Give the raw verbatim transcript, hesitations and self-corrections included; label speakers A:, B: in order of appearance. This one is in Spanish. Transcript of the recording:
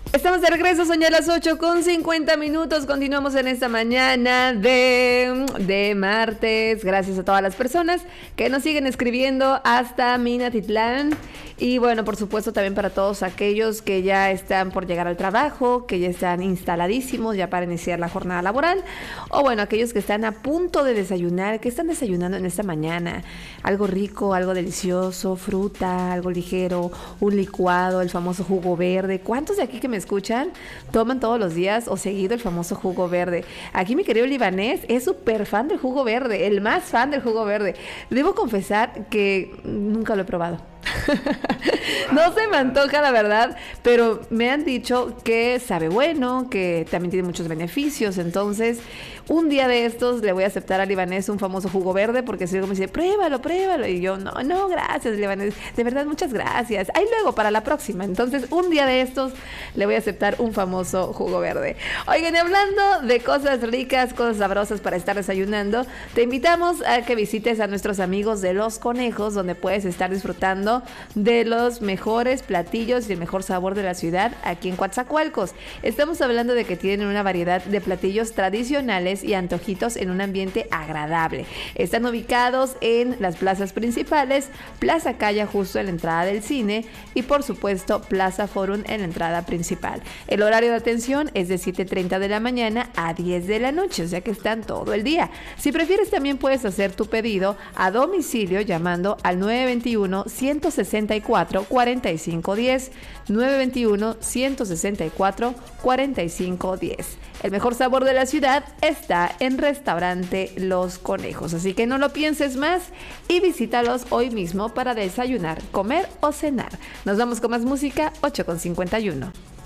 A: Estamos de regreso, son ya las ocho con cincuenta minutos. Continuamos en esta mañana de, de martes. Gracias a todas las personas que nos siguen escribiendo hasta Minatitlán. Y bueno, por supuesto también para todos aquellos que ya están por llegar al trabajo, que ya están instaladísimos ya para iniciar la jornada laboral. O bueno, aquellos que están a punto de desayunar, que están desayunando en esta mañana. Algo rico, algo delicioso, fruta, algo ligero, un licuado, el famoso jugo verde. ¿Cuántos de aquí que me escuchan toman todos los días o seguido el famoso jugo verde? Aquí mi querido libanés es súper fan del jugo verde, el más fan del jugo verde. Debo confesar que nunca lo he probado. No se me antoja, la verdad, pero me han dicho que sabe bueno, que también tiene muchos beneficios. Entonces, un día de estos le voy a aceptar al libanés un famoso jugo verde, porque si luego me dice, pruébalo, pruébalo. Y yo, no, no, gracias, libanés. De verdad, muchas gracias. Ahí luego para la próxima. Entonces, un día de estos le voy a aceptar un famoso jugo verde. Oigan, y hablando de cosas ricas, cosas sabrosas para estar desayunando, te invitamos a que visites a nuestros amigos de Los Conejos, donde puedes estar disfrutando de los mejores platillos y el mejor sabor de la ciudad aquí en Coatzacoalcos. Estamos hablando de que tienen una variedad de platillos tradicionales y antojitos en un ambiente agradable. Están ubicados en las plazas principales, Plaza Calla justo en la entrada del cine y por supuesto Plaza Forum en la entrada principal. El horario de atención es de siete treinta de la mañana a diez de la noche, o sea que están todo el día. Si prefieres también puedes hacer tu pedido a domicilio llamando al nueve veintiuno, ciento sesenta y cuatro, cuarenta y cinco diez, nueve veintiuno, ciento sesenta y cuatro, cuarenta y cinco diez. El mejor sabor de la ciudad está en Restaurante Los Conejos, así que no lo pienses más y visítalos hoy mismo para desayunar, comer o cenar. Nos vamos con más música, ocho con cincuenta y uno.